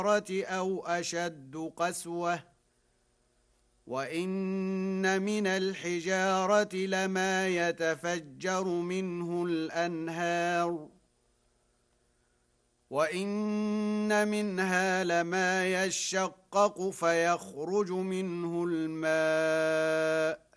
أو أشد قسوة وإن من الحجارة لما يتفجر منه الأنهار وإن منها لما يشقق فيخرج منه الماء